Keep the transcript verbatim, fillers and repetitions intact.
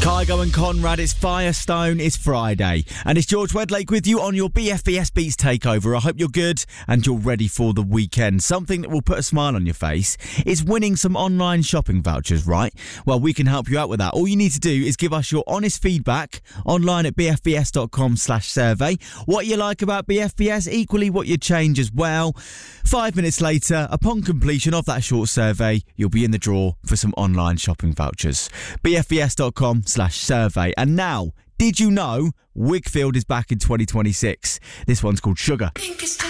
Kygo and Conrad, it's Firestone, it's Friday. And it's George Wedlake with you on your B F B S Beats Takeover. I hope you're good and you're ready for the weekend. Something that will put a smile on your face is winning some online shopping vouchers, right? Well, we can help you out with that. All you need to do is give us your honest feedback online at bfbs.com slash survey. What you like about B F B S, equally what you change as well. Five minutes later, upon completion of that short survey, you'll be in the draw for some online shopping vouchers. bfbs.com slash survey. And now, did you know Wigfield is back in twenty twenty-six? This one's called Sugar.